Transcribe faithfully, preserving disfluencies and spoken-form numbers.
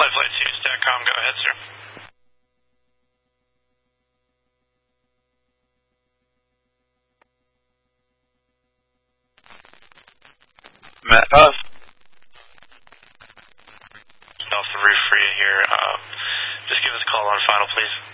Flight Flight two, StatCom, go ahead, sir. Matt Puff. Off the roof for you here. Um, just give us a call on final, please.